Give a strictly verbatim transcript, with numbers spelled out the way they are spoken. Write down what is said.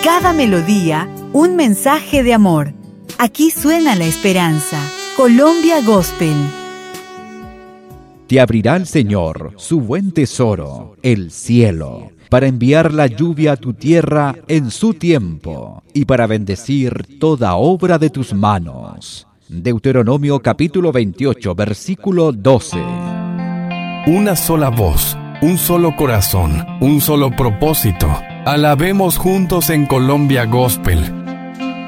cada melodía, un mensaje de amor. Aquí suena la esperanza. Colombia Gospel. Te abrirá el Señor su buen tesoro, el cielo, para enviar la lluvia a tu tierra en su tiempo y para bendecir toda obra de tus manos. Deuteronomio capítulo veintiocho, versículo doce. Una sola voz, un solo corazón, un solo propósito. Alabemos juntos en Colombia Gospel.